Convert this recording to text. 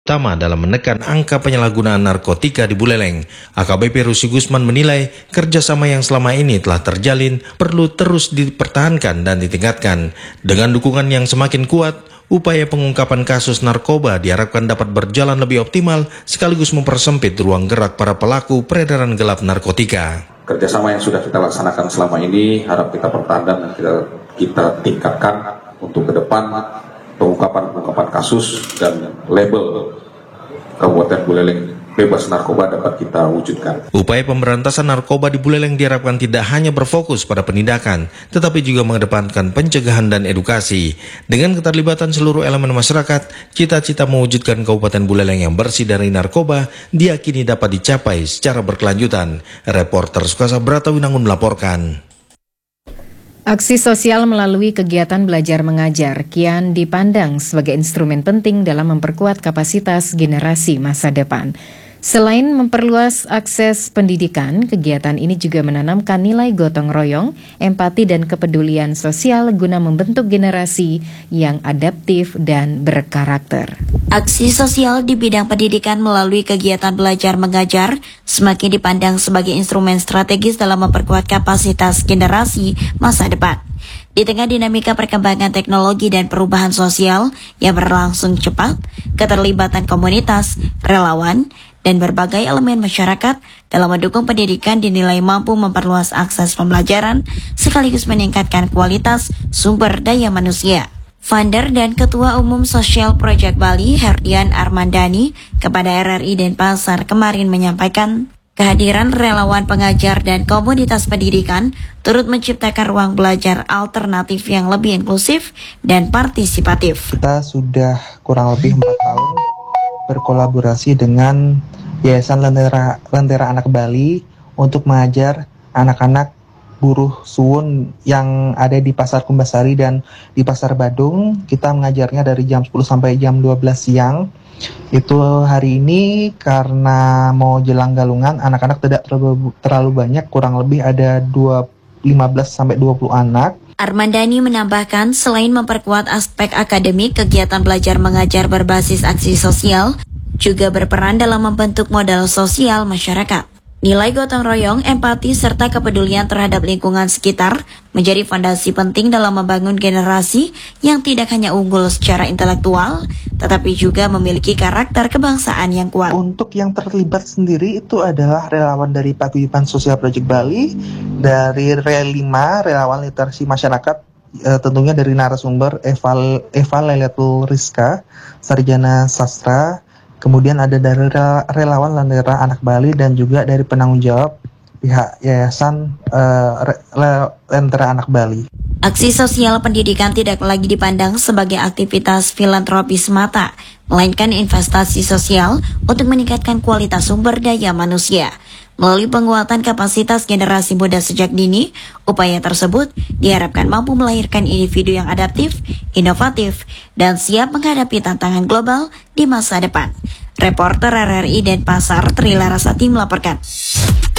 utama dalam menekan angka penyalahgunaan narkotika di Buleleng. AKBP Rusi Gusman menilai kerjasama yang selama ini telah terjalin perlu terus dipertahankan dan ditingkatkan. Dengan dukungan yang semakin kuat, upaya pengungkapan kasus narkoba diharapkan dapat berjalan lebih optimal sekaligus mempersempit ruang gerak para pelaku peredaran gelap narkotika. Kerjasama yang sudah kita laksanakan selama ini harap kita pertahankan dan kita tingkatkan untuk ke depan pengungkapan kasus dan label Kabupaten Buleleng bebas narkoba dapat kita wujudkan. Upaya pemberantasan narkoba di Buleleng diharapkan tidak hanya berfokus pada penindakan, tetapi juga mengedepankan pencegahan dan edukasi. Dengan keterlibatan seluruh elemen masyarakat, cita-cita mewujudkan Kabupaten Buleleng yang bersih dari narkoba diyakini dapat dicapai secara berkelanjutan. Reporter Sukasa Bratawinangun melaporkan. Aksi sosial melalui kegiatan belajar mengajar kian dipandang sebagai instrumen penting dalam memperkuat kapasitas generasi masa depan. Selain memperluas akses pendidikan, kegiatan ini juga menanamkan nilai gotong royong, empati dan kepedulian sosial guna membentuk generasi yang adaptif dan berkarakter. Aksi sosial di bidang pendidikan melalui kegiatan belajar mengajar semakin dipandang sebagai instrumen strategis dalam memperkuat kapasitas generasi masa depan. Di tengah dinamika perkembangan teknologi dan perubahan sosial yang berlangsung cepat, keterlibatan komunitas, relawan, dan berbagai elemen masyarakat dalam mendukung pendidikan dinilai mampu memperluas akses pembelajaran sekaligus meningkatkan kualitas sumber daya manusia. Founder dan Ketua Umum Social Project Bali, Herdian Armandani, kepada RRI Denpasar kemarin menyampaikan kehadiran relawan pengajar dan komunitas pendidikan turut menciptakan ruang belajar alternatif yang lebih inklusif dan partisipatif. Kita sudah kurang lebih 4 tahun berkolaborasi dengan Yayasan Lentera Anak Bali untuk mengajar anak-anak buruh suwun yang ada di Pasar Kumbasari dan di Pasar Badung. Kita mengajarnya dari jam 10 sampai jam 12 siang. Itu hari ini karena mau jelang galungan, anak-anak tidak terlalu banyak, kurang lebih ada 15 sampai 20 anak. Armandani menambahkan, selain memperkuat aspek akademik, kegiatan belajar mengajar berbasis aksi sosial juga berperan dalam membentuk modal sosial masyarakat. Nilai gotong royong, empati, serta kepedulian terhadap lingkungan sekitar menjadi fondasi penting dalam membangun generasi yang tidak hanya unggul secara intelektual, tetapi juga memiliki karakter kebangsaan yang kuat. Untuk yang terlibat sendiri itu adalah relawan dari Paguyuban Sosial Project Bali, dari Rel 5, relawan literasi masyarakat, tentunya dari narasumber Eva Leletul Rizka, sarjana sastra. Kemudian ada dari relawan Lentera Anak Bali dan juga dari penanggung jawab pihak Yayasan Lentera Anak Bali. Aksi sosial pendidikan tidak lagi dipandang sebagai aktivitas filantropis semata, melainkan investasi sosial untuk meningkatkan kualitas sumber daya manusia. Melalui penguatan kapasitas generasi muda sejak dini, upaya tersebut diharapkan mampu melahirkan individu yang adaptif, inovatif, dan siap menghadapi tantangan global di masa depan. Reporter RRI Denpasar, Tri Larasati melaporkan.